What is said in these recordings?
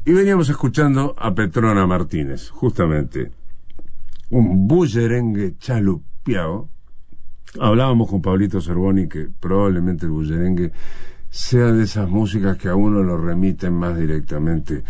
Y veníamos escuchando a Petrona Martínez, justamente, un bullerengue chalupiao. Hablábamos con Pablito Cervoni que probablemente el bullerengue sea de esas músicas que a uno lo remiten más directamente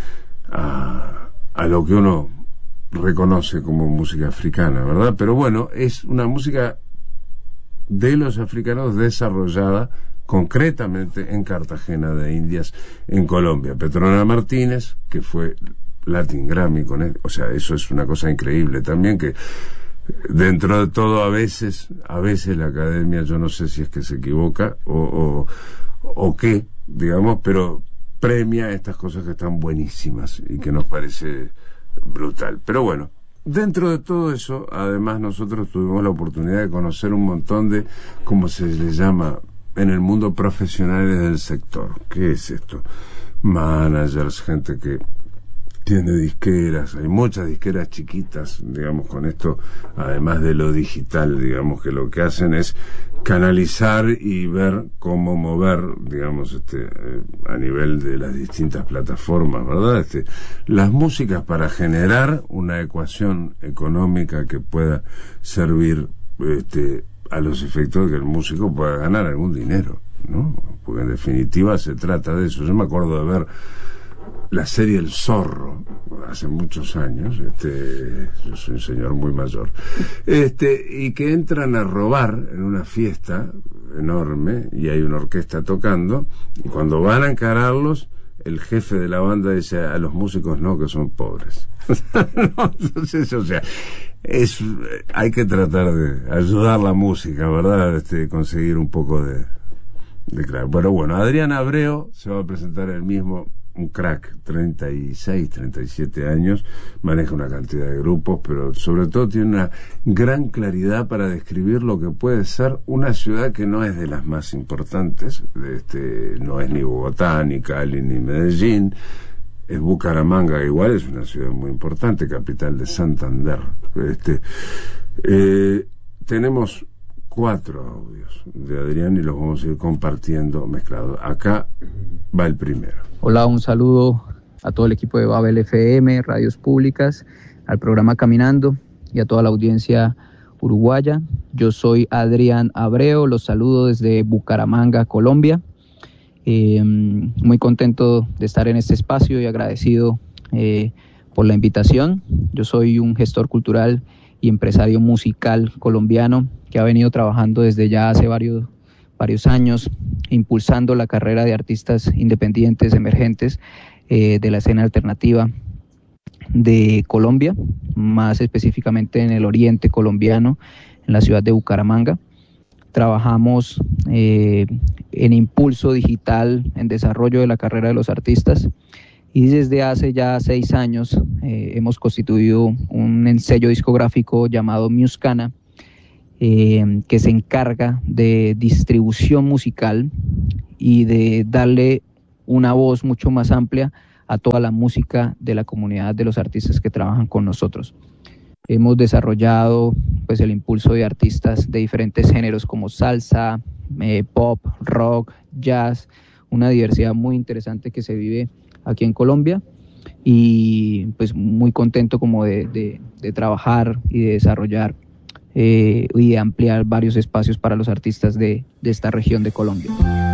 a lo que uno reconoce como música africana, ¿verdad? Pero bueno, es una música de los africanos desarrollada concretamente en Cartagena de Indias, en Colombia. Petrona Martínez, que fue Latin Grammy con él, o sea, eso es una cosa increíble también, que dentro de todo a veces la academia, yo no sé si es que se equivoca o qué, digamos, pero premia estas cosas que están buenísimas y que nos parece brutal. Pero bueno, dentro de todo eso, además nosotros tuvimos la oportunidad de conocer un montón de, como se les llama en el mundo, profesionales del sector. ¿Qué es esto? Managers, gente que tiene disqueras, hay muchas disqueras chiquitas, digamos, con esto, además de lo digital, digamos, que lo que hacen es canalizar y ver cómo mover, digamos, a nivel de las distintas plataformas, ¿verdad? Las músicas para generar una ecuación económica que pueda servir, a los efectos de que el músico pueda ganar algún dinero, ¿no? Porque en definitiva se trata de eso. Yo me acuerdo de ver la serie El Zorro hace muchos años, yo soy un señor muy mayor, y que entran a robar en una fiesta enorme y hay una orquesta tocando, y cuando van a encararlos, el jefe de la banda dice: a los músicos no, que son pobres. No, entonces, o sea, hay que tratar de ayudar la música, ¿verdad? Conseguir un poco de claro. Pero bueno, Adrián Abreu se va a presentar él mismo, un crack, 36, 37 años, maneja una cantidad de grupos, pero sobre todo tiene una gran claridad para describir lo que puede ser una ciudad que no es de las más importantes, no es ni Bogotá, ni Cali, ni Medellín, es Bucaramanga, igual es una ciudad muy importante, capital de Santander. Tenemos 4 audios de Adrián y los vamos a ir compartiendo mezclados. Acá va el primero. Hola, un saludo a todo el equipo de Babel FM, Radios Públicas, al programa Caminando y a toda la audiencia uruguaya. Yo soy Adrián Abreu, los saludo desde Bucaramanga, Colombia. Muy contento de estar en este espacio y agradecido por la invitación. Yo soy un gestor cultural y empresario musical colombiano que ha venido trabajando desde ya hace varios años, impulsando la carrera de artistas independientes, emergentes, de la escena alternativa de Colombia, más específicamente en el oriente colombiano, en la ciudad de Bucaramanga. Trabajamos en impulso digital, en desarrollo de la carrera de los artistas, y desde hace ya 6 años hemos constituido un sello discográfico llamado Muscana, que se encarga de distribución musical y de darle una voz mucho más amplia a toda la música de la comunidad de los artistas que trabajan con nosotros. Hemos desarrollado pues el impulso de artistas de diferentes géneros como salsa, pop, rock, jazz, una diversidad muy interesante que se vive aquí en Colombia, y pues muy contento como de trabajar y de desarrollar y de ampliar varios espacios para los artistas de esta región de Colombia.